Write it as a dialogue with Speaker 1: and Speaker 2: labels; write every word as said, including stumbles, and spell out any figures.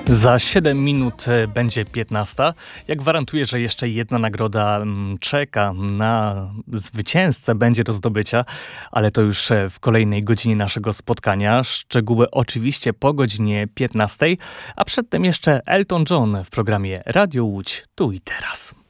Speaker 1: Za siedem minut e, będzie piętnasta. Ja gwarantuję, że jeszcze jedna nagroda mm, czeka na zwycięzcę, będzie do zdobycia, ale to już e, w kolejnej godzinie naszego spotkania. Szczegóły oczywiście po godzinie piętnastej, a przedtem jeszcze Elton John w programie Radio Łódź tu i teraz.